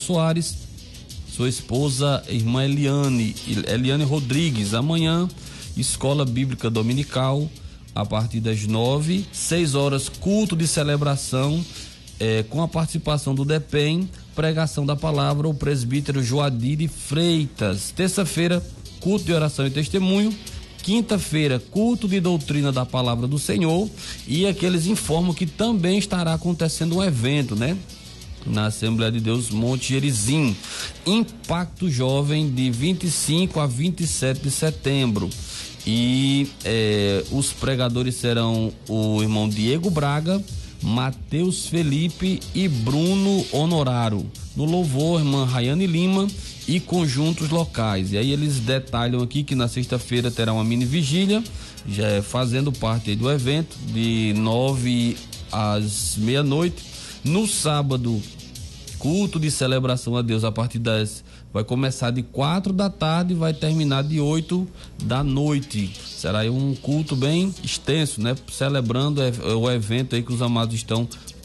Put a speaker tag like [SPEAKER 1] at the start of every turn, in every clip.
[SPEAKER 1] Soares, sua esposa, irmã Eliane Rodrigues. Amanhã, Escola Bíblica Dominical, a partir das 9, 6 horas, culto de celebração, com a participação do DEPEN, pregação da palavra, o presbítero Joadir Freitas. Terça-feira, culto de oração e testemunho. Quinta-feira, culto de doutrina da palavra do Senhor. E aqui eles informam que também estará acontecendo um evento, né? Na Assembleia de Deus Monte Gerizim, Impacto Jovem, de 25 a 27 de setembro. E os pregadores serão o irmão Diego Braga, Mateus Felipe e Bruno Honorário. No louvor, irmã Rayane Lima e conjuntos locais. E aí eles detalham aqui que na sexta-feira terá uma mini vigília, já fazendo parte aí do evento, de 9 às meia-noite. No sábado, culto de celebração a Deus vai começar de 4 da tarde e vai terminar de 8 da noite. Será aí um culto bem extenso, né? Celebrando o evento aí que os amados estão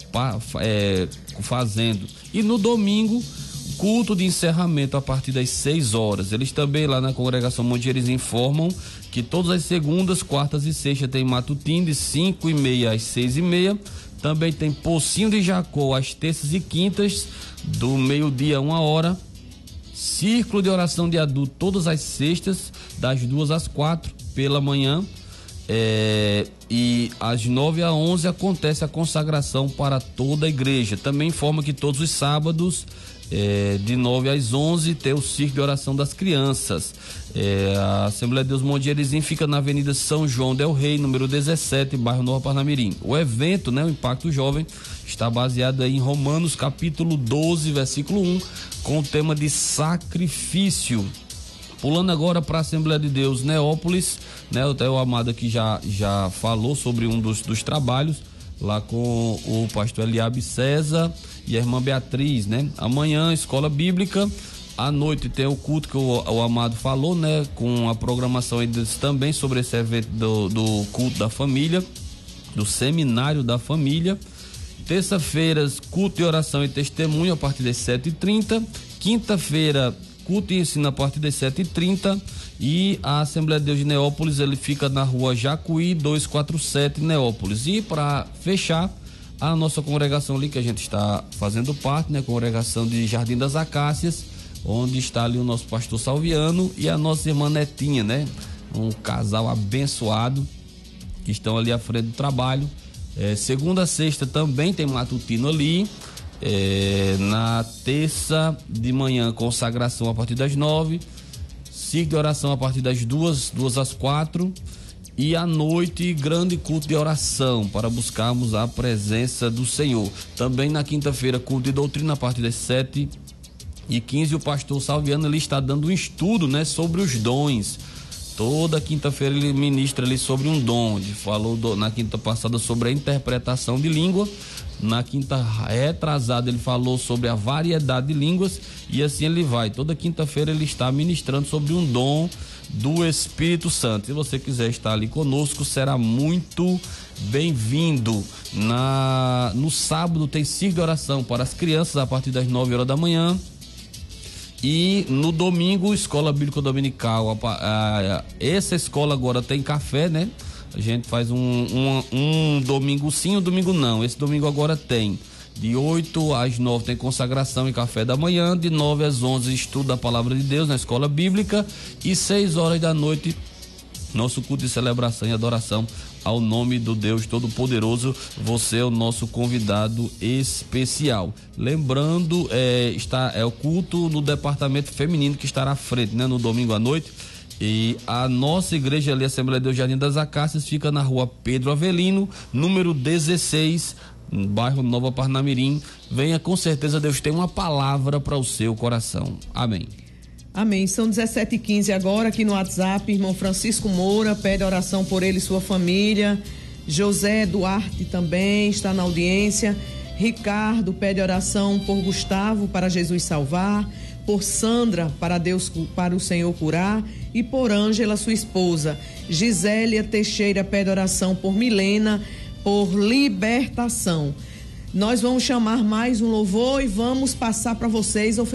[SPEAKER 1] fazendo. E no domingo, culto de encerramento a partir das 6 horas. Eles também lá na congregação Monte Gerizim informam que todas as segundas, quartas e sextas tem matutino de 5h30 às 6h30. Também tem Pocinho de Jacó às terças e quintas, do meio-dia a 1h. Círculo de oração de adulto todas as sextas, das 2 às 4 pela manhã. E às 9 às 11 acontece a consagração para toda a igreja. Também informa que todos os sábados, de 9 às 11, tem o círculo de oração das crianças. A Assembleia de Deus Monte Gerizim fica na Avenida São João del Rei, número 17, bairro Nova Parnamirim. O evento, né, o Impacto Jovem, está baseado aí em Romanos capítulo 12, versículo 1, com o tema de sacrifício. Pulando agora para a Assembleia de Deus Neópolis, né, até o amado aqui já falou sobre um dos trabalhos, lá com o pastor Eliabe César e a irmã Beatriz, né? Amanhã, escola bíblica. À noite tem o culto que o amado falou, né? Com a programação aí também sobre esse evento do culto da família, do seminário da família. Terça-feiras, culto de oração e testemunho a partir das 7h30. Quinta-feira, culto e ensino a partir das 7h30. E a Assembleia de Deus de Neópolis, ele fica na rua Jacuí 247, Neópolis. E para fechar, a nossa congregação ali que a gente está fazendo parte, né? Congregação de Jardim das Acácias, onde está ali o nosso pastor Salviano e a nossa irmã Netinha, né? Um casal abençoado que estão ali à frente do trabalho. Segunda a sexta também tem matutino ali. Na terça de manhã, consagração a partir das 9, ciclo de oração a partir das 2 às 4, e à noite, grande culto de oração para buscarmos a presença do Senhor. Também na quinta-feira, culto de doutrina a partir das 7h15. O pastor Salviano, ele está dando um estudo, né, sobre os dons. Toda quinta-feira ele ministra ali sobre um dom. Ele falou na quinta passada sobre a interpretação de língua. Na quinta retrasada ele falou sobre a variedade de línguas, e assim ele vai. Toda quinta-feira ele está ministrando sobre um dom do Espírito Santo. Se você quiser estar ali conosco, será muito bem-vindo. No sábado tem círculo de oração para as crianças a partir das 9 horas da manhã. E no domingo, escola bíblica dominical. Essa escola agora tem café, né? A gente faz um domingo sim, um domingo não. Esse domingo agora tem. De 8 às 9 tem consagração e café da manhã. De 9 às 11 estudo da palavra de Deus na escola bíblica. E 6 horas da noite, nosso culto de celebração e adoração ao nome do Deus Todo-Poderoso. Você é o nosso convidado especial. Lembrando, é o culto no departamento feminino que estará à frente, né, no domingo à noite. E a nossa igreja ali, a Assembleia de Deus Jardim das Acácias, fica na rua Pedro Avelino, número 16, no bairro Nova Parnamirim. Venha, com certeza Deus tem uma palavra para o seu coração. Amém.
[SPEAKER 2] Amém. São 17h15 agora aqui no WhatsApp. Irmão Francisco Moura pede oração por ele e sua família. José Duarte também está na audiência. Ricardo pede oração por Gustavo, para Jesus salvar. Por Sandra, para o Senhor curar, e por Ângela, sua esposa. Gisélia Teixeira pede oração por Milena, por libertação. Nós vamos chamar mais um louvor e vamos passar para vocês